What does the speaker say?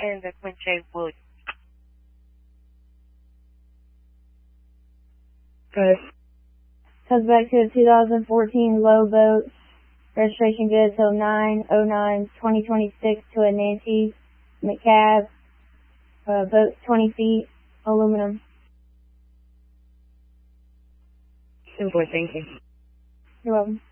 and the Quinche Wood. Good. Comes back to a 2014 low boat. Registration good till 9/09/2026 to a Nancy McCabe. Boat 20 feet, aluminum. Super, thank you. You're welcome.